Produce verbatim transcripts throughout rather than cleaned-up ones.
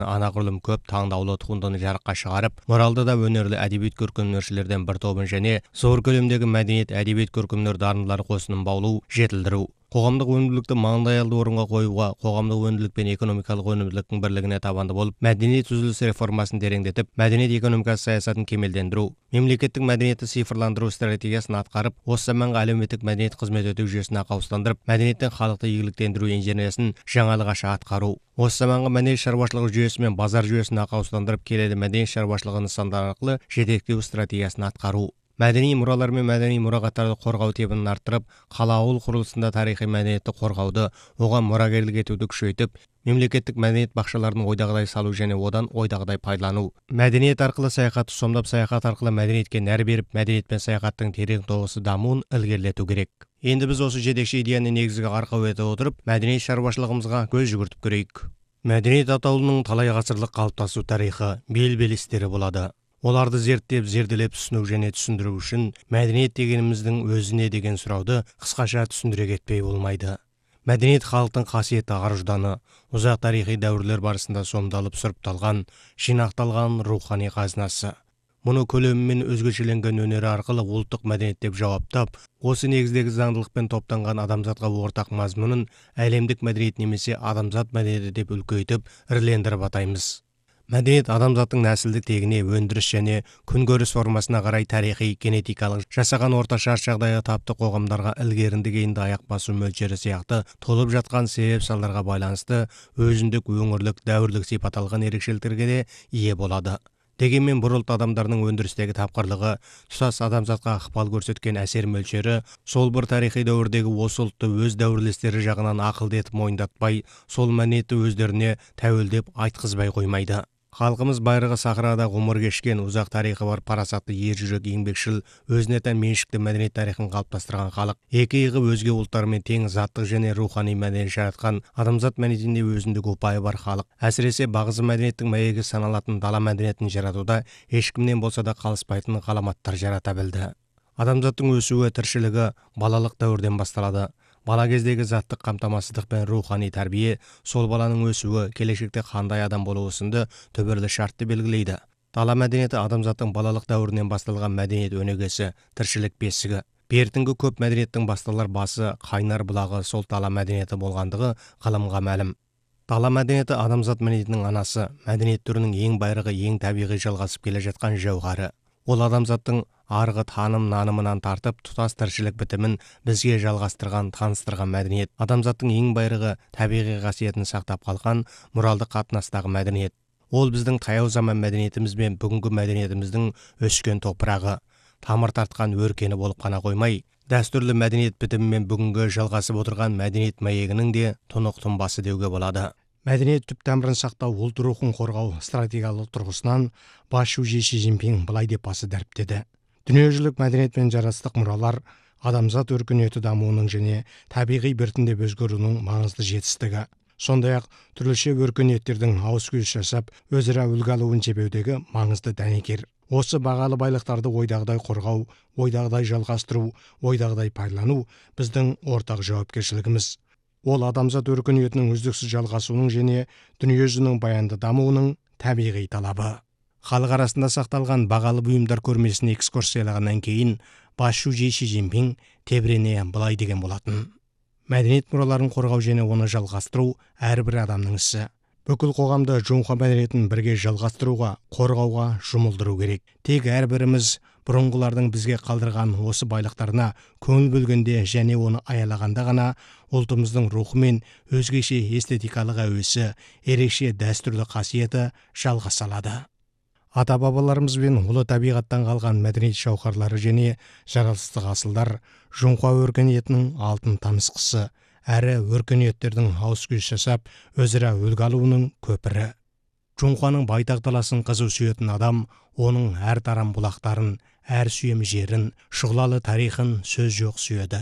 Анағұрлым көп таңдаулы туындыны жарыққа шығарып, моралды да өнерлі әдебиет көркемдершілерден бір тобын және зор көлемдегі мәдениет әдебиет көркемдер дарындылар қосынын баулу, жетілдіру. Қоғамдық өнімділікті маңдай алды орынға қоюға, қоғамдық өнімділік пен экономикалық өнімділіктің бірлігіне табанды болып, мәдениет үзіліс реформасын тереңдетіп, мәдениет экономикасы саясатын кемелдендіру, мемлекеттік мәдениетті цифрландыру стратегиясын атқарып, осы заманғы әлеуметтік мәдениет қызмет өтеу жүйесін ақауыстандырып, мәдениеттен халықты игіліктендіру инженериясын жаңалығаша атқару. Осы заманғы мәдениет шаруашылығы жүйесі мен базар жүйесін ақауыстандырып, келелі мәдениет шаруашылығы нысандары арқылы жетектеу стратегиясын атқару. Мәдени мұралар мен мәдени мұрағаттарды қорғау тебінін арттырып, қала ауыл құрылысында тарихи мәдениетті қорғауды, оған мұрагерлік етуді күшейтіп, мемлекеттік мәдениет бақшаларын ойдағыдай салу және одан ойдағыдай пайдалану. Мәдениет арқылы саяхатты сомдап, саяхат арқылы мәдениетке нәр беріп, мәдениет пен саяхаттың терең тоғысы дамуын ілгерілету керек. Енді біз осы жетекші идеяны негізгі арқау ете отырып, мәдениет шаруашылығымызға көз жүгіртіп көрейік. Мәдениет атаулының талай ғасырлық қалыптасу тарихы, бел-белестері болады. Оларды зерттеп, зерделеп түсіну және түсіндіру үшін мәдениет дегеніміздің өзіне деген сұрауды қысқаша түсіндіре кетпей болмайды. Мәдениет халықтың қасиетті ар-ұжданы, ұзақ тарихи дәуірлер барысында сомдалып сұрыпталған, жинақталған рухани қазынасы. Мұны көлемімен өзгешеленген өнері арқылы ұлттық мәдениет деп жауаптап, осы негіздегі заңдылықпен топтанған адамзатқа ортақ мазмұнын әлемдік мәдениет немесе адамзат мәдениеті деп үлкейтіп, ірілендіріп атаймыз. Мәдениет адамзаттың нәсілдік тегіне, өндіріс және күнкөріс формасына қарай тарихи, генетикалық, жасаған орта шарт жағдайы тапты қоғамдарға ілгерінді кейінді аяқ басу мөлшері сияқты толып жатқан себеп салдарға байланысты өзіндік өңірлік, дәуірлік сипат алған ерекшеліктерге де ие болады. Дегенмен бір ұлт адамдарының өндірістегі тапқырлығы, тұтас адамзатқа ықпал көрсеткен әсер мөлшері, сол бір тарихи дәуірдегі осы ұлтты өз дәуірлестері жағынан ақылды етіп мойындатпай, сол мәдениетті өздеріне тәуелдеп айтқызбай қоймайды. Халқымыз байырғы сахарада ғұмыр кешкен, ұзақ тарихы бар, парасатты, ер жүрек, еңбекшіл, өзіне тән меншікті мәдениет тарихын қалыптастырған халық. Екі иығы өзге ұлттармен тең заттық және рухани мәдениет жаратқан, адамзат мәдениетінде өзіндік ұпайы бар халық. Әсіресе бағзы мәдениеттің мәйегі саналатын дала мәдениетін жаратуда ешкімнен болса да қалыспайтын ғаламаттар жарата білді. Адамзаттың өсуі, тіршілігі балалық дәуірден басталады. Бала кездегі заттық қамтамасыздық пен рухани тәрбие, сол баланың өсуі, келешекте қандай адам болуы сынды түбірлі шартты белгілейді. Дала мәдениеті адамзаттың балалық дәуірінен басталған мәдениет өнегесі, тіршілік бесігі. Бертінгі көп мәдениеттің басталар басы, қайнар бұлағы сол дала мәдениеті болғандығы ғылымға мәлім. Дала мәдениеті адамзат мәдениетінің анасы, мәдениет түрінің ең байырғы, ең табиғи жалғасып келе жатқан жауһары. Ол адамзаттың арғы таным нанымынан тартып тұтас тіршілік бітімін бізге жалғастырған, таныстырған мәдениет. Адамзаттың ең байырғы табиғи қасиетін сақтап қалған моралдық қатынастағы мәдениет. Ол біздің таяу заман мәдениетіміз бен бүгінгі мәдениетіміздің өскен топырағы, тамыр тартқан өркені болып қана қоймай, дәстүрлі мәдениет бітімімен бүгінгі жалғасып отырған мәдениет мәйегінің де тұнық тұнбасы деуге болады. Мәдениет түп тамырын сақтау, ұлт рухын қорғау стратегиялық тұрғысынан басшысы Си Цзиньпин былай деп басы дәріптеді. Дүниежүзілік мәдениет пен жарастық мұралар адамзат өркениеті дамуының және табиғи біртіндеп өзгеруінің маңызды жетістігі. Сондай-ақ түрліше өркениеттердің ауыс-түйіс жасап, өзара үлгі алуын жебеудегі маңызды дәнекер. Осы бағалы байлықтарды ойдағыдай қорғау, ойдағыдай жалғастыру, ойдағыдай пайдалану біздің ортақ жауапкершілігіміз. Ол адамзат өркениетінің үздіксіз жалғасуының және дүниежүзінің баянды дамуының табиғи талабы. Халық арасында сақталған бағалы бұйымдар көрмесіне экскурсиялағаннан кейін басшысы Си Цзиньпин тебірене былай деген болатын: мәдениет мұраларын қорғау және оны жалғастыру әрбір адамның ісі. Бүкіл қоғамды жоңқа мәдениетін бірге жалғастыруға, қорғауға жұмылдыру керек. Тек әрбіріміз бұрынғылардың бізге қалдырған осы байлықтарына көңіл бөлгенде және оны аялағанда ғана ұлтымыздың рухы мен өзгеше эстетикалық әуесі, ерекше дәстүрлі қасиеті жалғаса алады. Ата-бабаларымыз бен ұлы табиғаттан қалған мәдениет жауһарлары және жаралысты асылдар жоңқа өркениетінің алтын тамызқысы, әрі өркениеттердің ауыс-түйіс жасап, өзара үлгі алуының көпірі. Жоңқаның байтақ даласын қызу сүйетін адам, оның әр тарам бұлақтарын, әр сүйем жерін, шұғылалы тарихын сөз жоқ сүйеді.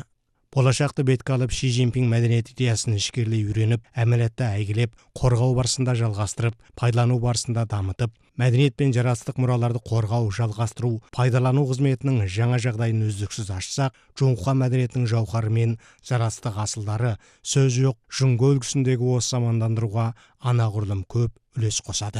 Болашақты бетке алып Ши Цзиньпин мәдениет идеясын ішкерлей үйреніп, әмәлиятта әйгілеп, қорғау барысында жалғастырып, пайдалану барысында дамытып, мәдениет пен жаратылық мұраларды қорғау, жалғастыру, пайдалану қызметінің жаңа жағдайын үздіксіз ашсақ, жоңқа мәдениетінің жауһары мен жаратылық асылдары сөз жоқ жүңгі үлгісіндегі осы замандандыруға анағұрлым көп үлес қосады.